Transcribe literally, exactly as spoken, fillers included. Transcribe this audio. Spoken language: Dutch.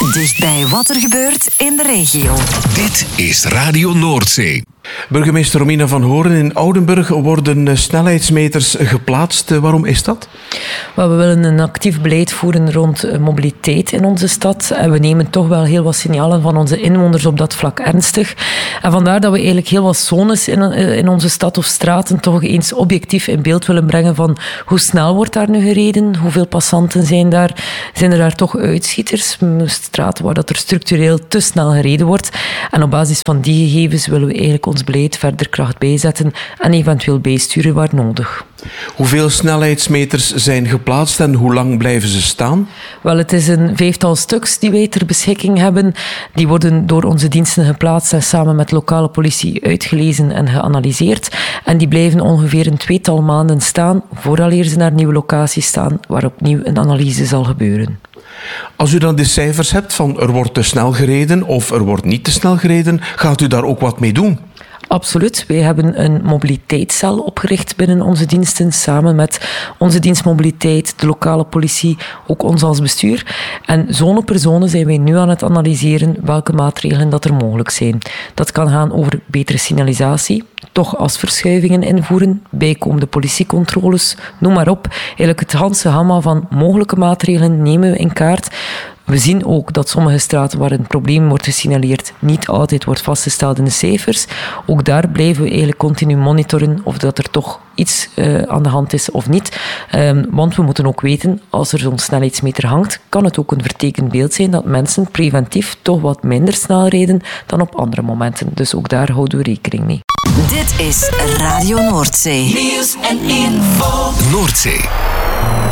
Dicht bij wat er gebeurt in de regio. Dit is Radio Noordzee. Burgemeester Romina van Hoorn, in Oudenburg worden snelheidsmeters geplaatst. Waarom is dat? Wel, we willen een actief beleid voeren rond mobiliteit in onze stad. En we nemen toch wel heel wat signalen van onze inwoners op dat vlak ernstig. En vandaar dat we eigenlijk heel wat zones in, in onze stad of straten toch eens objectief in beeld willen brengen van hoe snel wordt daar nu gereden, hoeveel passanten zijn daar, zijn er daar toch uitschieters, straten waar dat er structureel te snel gereden wordt. En op basis van die gegevens willen we eigenlijk ons beleid verder kracht bijzetten en eventueel bijsturen waar nodig. Hoeveel snelheidsmeters zijn geplaatst en hoe lang blijven ze staan? Wel, het is een vijftal stuks die wij ter beschikking hebben. Die worden door onze diensten geplaatst en samen met lokale politie uitgelezen en geanalyseerd. En die blijven ongeveer een tweetal maanden staan, vooraleer ze naar nieuwe locaties staan, waar opnieuw een analyse zal gebeuren. Als u dan de cijfers hebt van er wordt te snel gereden of er wordt niet te snel gereden, gaat u daar ook wat mee doen? Absoluut. Wij hebben een mobiliteitscel opgericht binnen onze diensten, samen met onze dienst mobiliteit, de lokale politie, ook ons als bestuur. En zone per zone zijn wij nu aan het analyseren welke maatregelen dat er mogelijk zijn. Dat kan gaan over betere signalisatie, toch als verschuivingen invoeren, bijkomende politiecontroles, noem maar op. Eigenlijk het ganse gamma van mogelijke maatregelen nemen we in kaart. We zien ook dat sommige straten waar een probleem wordt gesignaleerd niet altijd wordt vastgesteld in de cijfers. Ook daar blijven we eigenlijk continu monitoren of dat er toch iets uh, aan de hand is of niet. Um, want we moeten ook weten, als er zo'n snelheidsmeter hangt, kan het ook een vertekend beeld zijn dat mensen preventief toch wat minder snel rijden dan op andere momenten. Dus ook daar houden we rekening mee. Dit is Radio Noordzee. Nieuws en info. Noordzee.